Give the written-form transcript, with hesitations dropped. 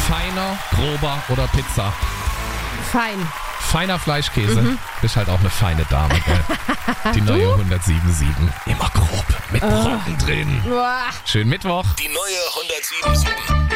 Feiner, grober oder Pizza? Fein. Feiner Fleischkäse. Bist halt auch eine feine Dame, gell? Die neue 107.7. Immer grob, mit Brocken drin. Uah. Schönen Mittwoch. Die neue 107.7.